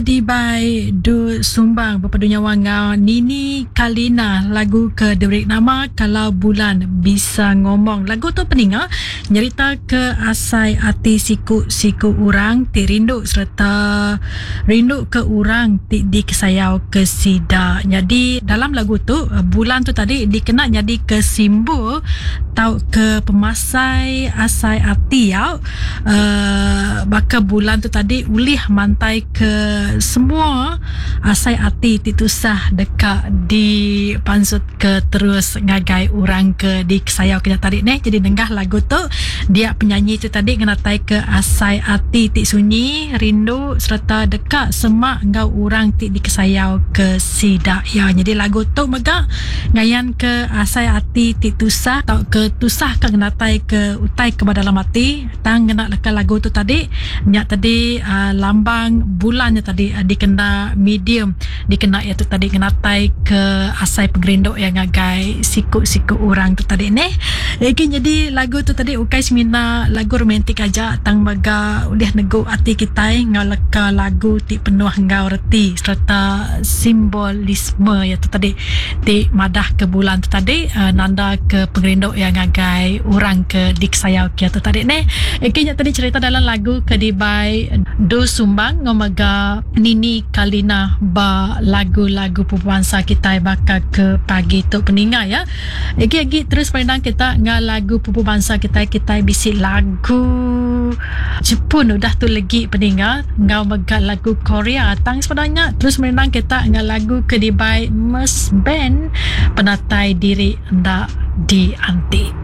Di Bai Du Sumbang berpadunya wanga Nini Kalina lagu ke diberi nama Kalau Bulan Bisa Ngomong. Lagu tu peninga nyerita ke asai hati siku-siku orang ti rindu serta rindu ke orang ti dikesayau ke sida. Jadi dalam lagu tu bulan tu tadi dikena jadi ke simbol tau ke pemasai asai hati ya. Maka bulan tu tadi ulih mantai ke semua asai hati titusah dekat di pansut ke terus ngagai orang ke di kesayau kita tadi ni. Jadi dengar lagu tu dia penyanyi tu tadi ngenatai ke asai hati ti sunyi rindu serta dekat semak ngau orang ti di kesayau ke sida ya. Jadi lagu tu mega ngayan ke asai hati ti tusah tau ke tusah ke ngenatai ke utai ke dalam hati tang ngena dekat lagu tu tadi nyak tadi lambang bulannya tadi dikena medium dikena iaitu tadi ngenatai ke asai pengerinduk yang ngagai siku-siku orang tu tadi ni. Jadi lagu tu tadi ukai semina lagu romantik aja tang baga udah nego hati kita ngau leka lagu ti penuh ngau reti serta simbolisme iaitu tadi ti madah ke bulan tu tadi nanda ke pengerinduk yang ngagai orang ke diksayau kia tu tadi ni. Nya tadi cerita dalam lagu ke Dibai Du Sumbang ngomaga Nini Kalina ba lagu-lagu pembangsa kita bakal ke pagi tu peninga ya. Lagi terus pandang kita ngah lagu pembangsa kita bisi lagu Jepun udah tu lagi peninga ngau mega lagu Korea tang sebenarnya terus pandang kita ngah lagu ke Dibai Mas Band penatai diri ndak di anti.